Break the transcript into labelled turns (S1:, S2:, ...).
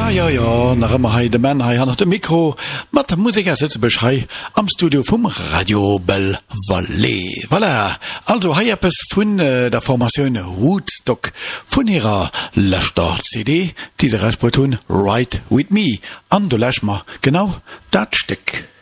S1: Ja, nach immer hei de Mann hei han nach dem Mikro, mat der Musiker sitze bech hei am Studio vum Radio Bell Valley. Voilà, also hei appes vun der Formatioun Woodstock vun ihrer Lächter CD, diese Reisbretun Ride With Me, an du läch ma genau dat Stück.